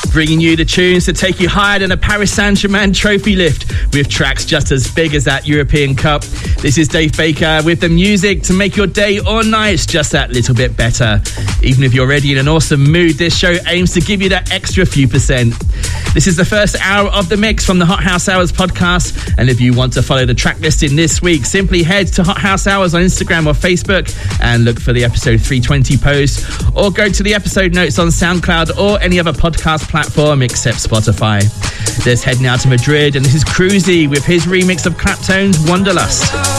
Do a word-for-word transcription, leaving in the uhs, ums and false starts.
bringing you the tunes to take you higher than a Paris Saint-Germain trophy lift with tracks just as big as that European Cup. This is Dave Baker with the music to make your day or night just that little bit better. Even if you're already in an awesome mood, this show aims to give you that extra few percent. This is the first hour of the mix from the Hot House Hours podcast, and if you want to follow the track listing this week, simply head to Hot House Hours on Instagram or Facebook and look for the episode three twenty post, or go to the episode notes on SoundCloud or any other podcast platform except Spotify. Let's head now to Madrid, and this is Cruzy with his remix of Clapton's Wanderlust.